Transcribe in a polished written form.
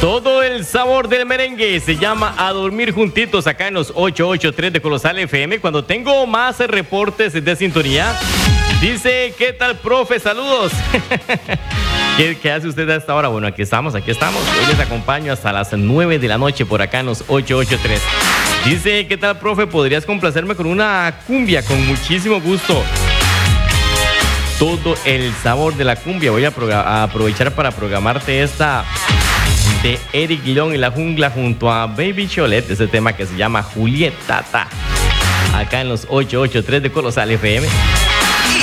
Todo el sabor del merengue se llama A Dormir Juntitos acá en los 883 de Colosal FM. Cuando tengo más reportes de sintonía, dice, ¿qué tal, profe? Saludos. ¿Qué hace usted a esta hora? Bueno, aquí estamos. Hoy les acompaño hasta las 9 de la noche por acá en los 883. Dice, ¿qué tal, profe? ¿Podrías complacerme con una cumbia? Con muchísimo gusto. Todo el sabor de la cumbia. Voy a aprovechar para programarte esta de Eric Guillón y la Jungla junto a Baby Cholet, ese tema que se llama Julieta, acá en los 883 de Colosal FM.